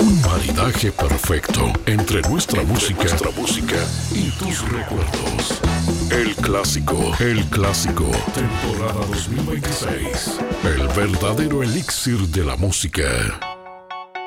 Un maridaje perfecto entre nuestra música y tus recuerdos. El clásico, temporada 2026. El verdadero elixir de la música.